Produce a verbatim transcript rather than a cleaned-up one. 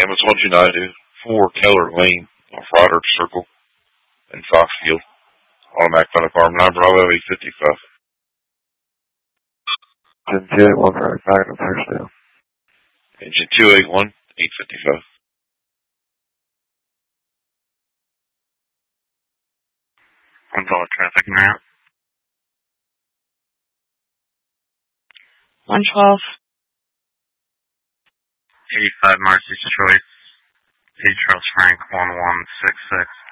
M S one two nine four Keller Lane off Roderick Circle in Foxfield. Automatic Thunder Farm nine Bravo eight fifty-five. Engine two eight one for Impact and Thursdale. Engine two eight one, eight fifty-five. One dollar traffic map. one twelve. eighty-five Marcy's Choice. P. Charles Frank one one six six.